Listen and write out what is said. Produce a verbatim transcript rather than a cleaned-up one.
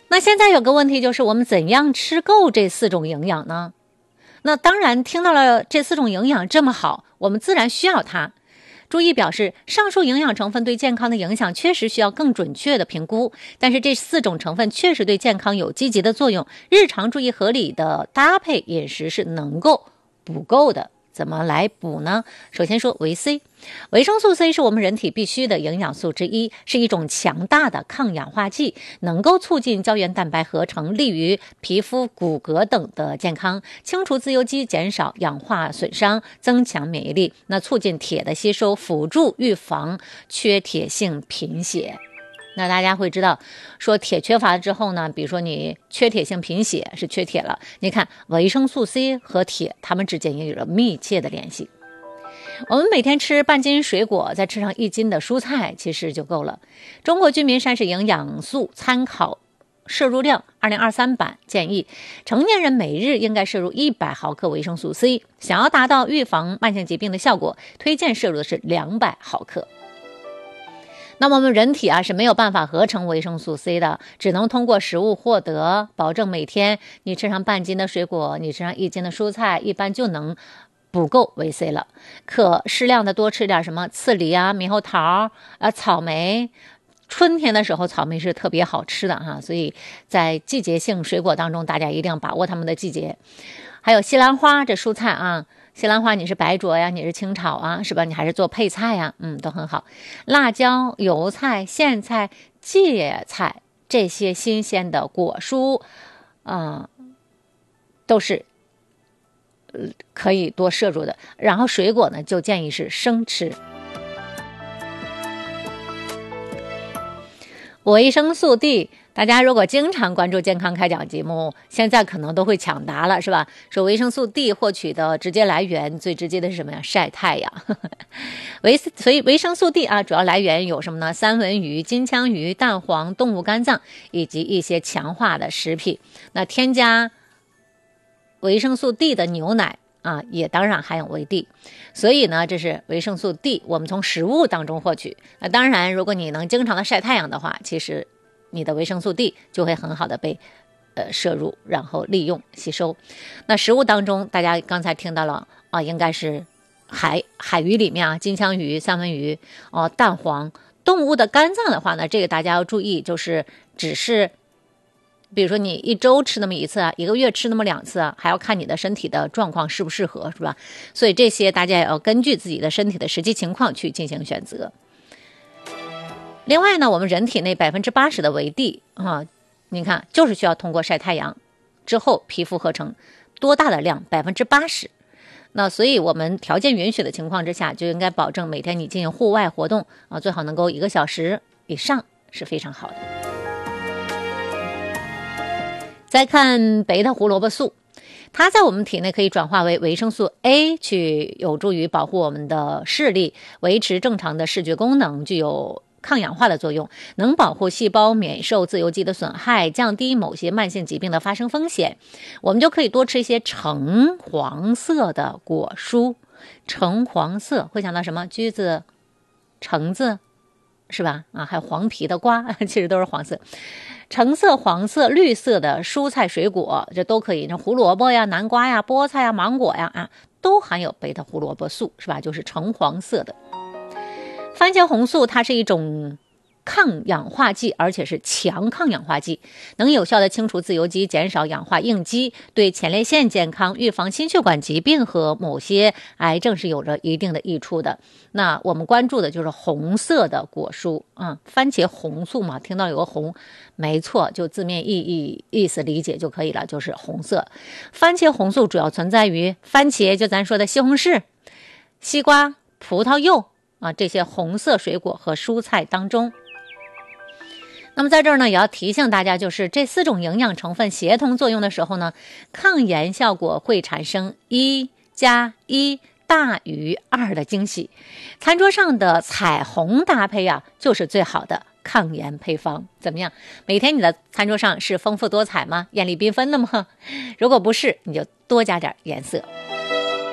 那现在有个问题就是我们怎样吃够这四种营养呢？那当然听到了这四种营养这么好，我们自然需要它。注意表示，上述营养成分对健康的影响确实需要更准确的评估，但是这四种成分确实对健康有积极的作用，日常注意合理的搭配饮食是能够补够的。怎么来补呢？首先说维 C， 维生素 C 是我们人体必需的营养素之一，是一种强大的抗氧化剂，能够促进胶原蛋白合成，利于皮肤、骨骼等的健康，清除自由基，减少氧化损伤，增强免疫力，那促进铁的吸收，辅助预防缺铁性贫血。那大家会知道说铁缺乏之后呢，比如说你缺铁性贫血是缺铁了，你看维生素 C 和铁它们之间也有着密切的联系。我们每天吃半斤水果，再吃上一斤的蔬菜其实就够了。中国居民膳食营养素参考摄入量二零二三版建议，成年人每日应该摄入一百毫克维生素 C， 想要达到预防慢性疾病的效果，推荐摄入的是两百毫克。那么我们人体啊是没有办法合成维生素 C 的，只能通过食物获得，保证每天你吃上半斤的水果，你吃上一斤的蔬菜，一般就能补够维 C 了。可适量的多吃点什么刺梨啊、猕猴桃、呃草莓。春天的时候草莓是特别好吃的哈，所以在季节性水果当中，大家一定要把握它们的季节。还有西兰花这蔬菜啊，西兰花你是白灼呀，你是清炒啊，是吧？你还是做配菜呀，嗯，都很好。辣椒、油菜、苋菜、芥菜这些新鲜的果蔬，啊、呃，都是呃可以多摄入的。然后水果呢，就建议是生吃。维生素 D， 大家如果经常关注健康开讲节目，现在可能都会抢答了，是吧？说维生素 D 获取的直接来源，最直接的是什么呀？晒太阳。维所以维生素 D 啊，主要来源有什么呢？三文鱼、金枪鱼、蛋黄、动物肝脏以及一些强化的食品。那添加维生素 D 的牛奶啊，也当然含有维 D， 所以呢，这是维生素 D， 我们从食物当中获取。那当然，如果你能经常的晒太阳的话，其实你的维生素 D 就会很好的被呃摄入，然后利用吸收。那食物当中，大家刚才听到了啊，应该是海海鱼里面啊，金枪鱼、三文鱼哦、呃，蛋黄。动物的肝脏的话呢，这个大家要注意，就是只是。比如说你一周吃那么一次啊，一个月吃那么两次啊，还要看你的身体的状况适不适合，是吧？所以这些大家也要根据自己的身体的实际情况去进行选择。另外呢，我们人体内百分之八十的维 D 啊，你看就是需要通过晒太阳之后皮肤合成，多大的量？百分之八十。那所以我们条件允许的情况之下，就应该保证每天你进行户外活动啊，最好能够一个小时以上是非常好的。再看贝塔胡萝卜素，它在我们体内可以转化为维生素 A， 去有助于保护我们的视力，维持正常的视觉功能，具有抗氧化的作用，能保护细胞免受自由基的损害，降低某些慢性疾病的发生风险。我们就可以多吃一些橙黄色的果蔬。橙黄色会想到什么？橘子、橙子，是吧？啊，还有黄皮的瓜，其实都是黄色。橙色、黄色、绿色的蔬菜水果，这都可以。那胡萝卜呀、南瓜呀、菠菜呀、芒果呀，啊，都含有贝塔胡萝卜素，是吧？就是橙黄色的。番茄红素它是一种抗氧化剂，而且是强抗氧化剂，能有效的清除自由基，减少氧化应激，对前列腺健康、预防心血管疾病和某些癌症是有着一定的益处的。那我们关注的就是红色的果蔬啊、嗯，番茄红素嘛，听到有个红，没错，就字面意义意思理解就可以了，就是红色。番茄红素主要存在于番茄，就咱说的西红柿、西瓜、葡萄柚啊这些红色水果和蔬菜当中。那么在这儿呢，也要提醒大家，就是这四种营养成分协同作用的时候呢，抗炎效果会产生一加一大于二的惊喜。餐桌上的彩虹搭配啊，就是最好的抗炎配方。怎么样？每天你的餐桌上是丰富多彩吗？艳丽缤纷的吗？如果不是，你就多加点颜色。